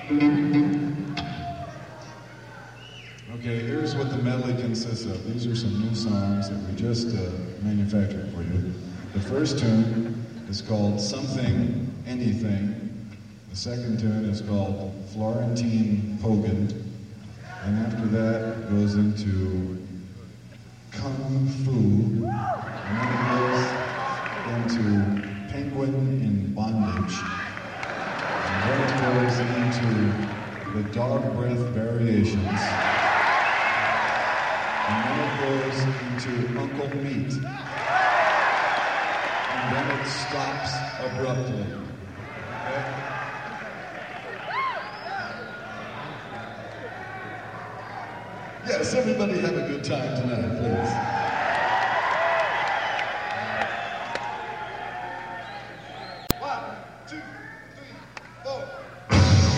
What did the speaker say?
Okay, here's what the medley consists of. These are some new songs that we just manufactured for you. The first tune is called Something Anything. The second tune is called Florentine Pogan. And after that, it goes into Kung Fu. And then it goes into Penguin in Bondage. And then it goes into the Dog Breath Variations. And then it goes into Uncle Meat. And then it stops abruptly. Okay? Yes, everybody have a good time tonight, please.